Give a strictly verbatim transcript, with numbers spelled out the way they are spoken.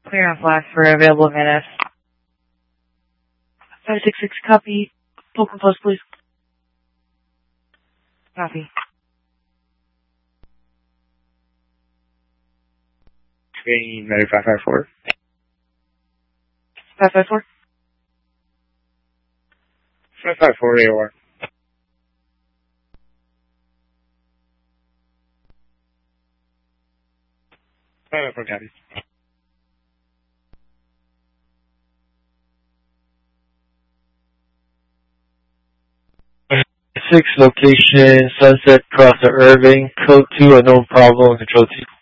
Clear on flash for available N S. five six six, copy. Full compose, please. Copy. Screen ready five five four. five five four. five five four A O R. five five four copy. Six location, Sunset Cross of Irving, code two, unknown problem, control two.